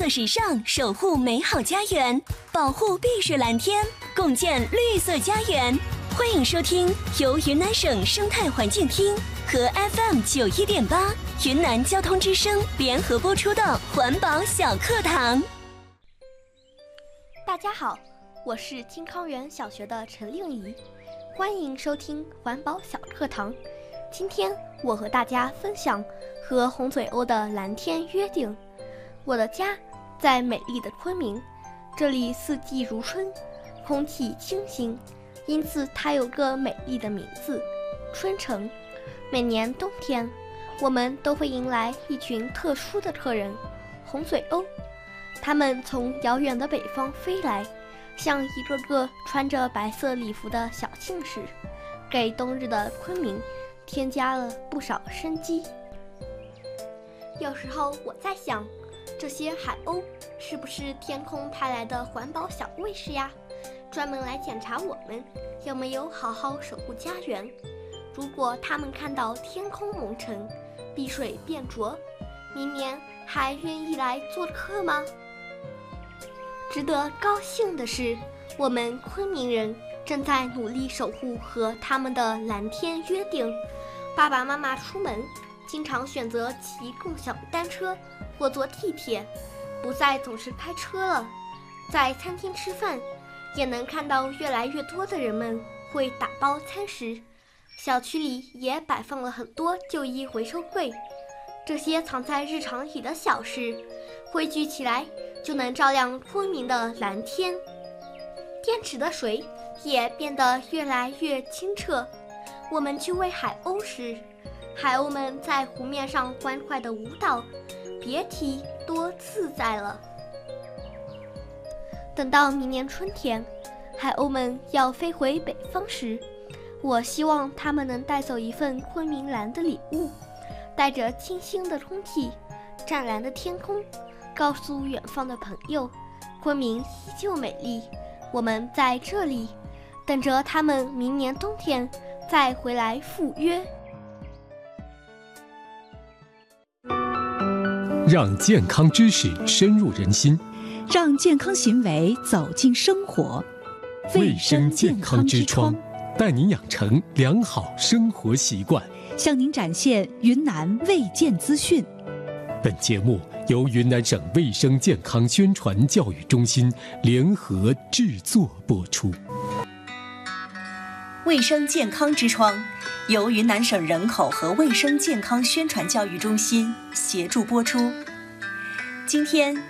时尚，守护美好家园，保护碧水蓝天，共建绿色家园。欢迎收听由云南省生态环境厅和 FM91.8云南交通之声联合播出的环保小课堂。 大家好，我是金康园小学的陈令怡，欢迎收听环保小课堂。今天我和大家分享和红嘴鸥的蓝天约定。我的家在美丽的昆明，这里四季如春，空气清新，因此它有个美丽的名字——春城。每年冬天，我们都会迎来一群特殊的客人——红嘴鸥。它们从遥远的北方飞来，像一个个穿着白色礼服的小信使，给冬日的昆明添加了不少生机。有时候我在想，这些海鸥是不是天空派来的环保小卫士呀？专门来检查我们有没有好好守护家园。如果他们看到天空蒙尘，碧水变浊，明年还愿意来做客吗？值得高兴的是，我们昆明人正在努力守护和他们的蓝天约定。爸爸妈妈出门经常选择骑共享单车或坐地铁，不再总是开车了。在餐厅吃饭，也能看到越来越多的人们会打包餐食。小区里也摆放了很多旧衣回收柜，这些藏在日常里的小事，汇聚起来就能照亮昆明的蓝天。滇池的水也变得越来越清澈。我们去喂海鸥时，海鸥们在湖面上欢快的舞蹈，别提多自在了。等到明年春天，海鸥们要飞回北方时，我希望它们能带走一份昆明蓝的礼物，带着清新的空气、湛蓝的天空，告诉远方的朋友，昆明依旧美丽，我们在这里，等着他们明年冬天再回来赴约。 让健康知识深入人心， 让健康行为走进生活。 卫生健康之窗，带您养成良好生活习惯， 向您展现云南卫健资讯。 本节目由云南省卫生健康宣传教育中心联合制作播出。 卫生健康之窗由云南省人口和卫生健康宣传教育中心协助播出。今天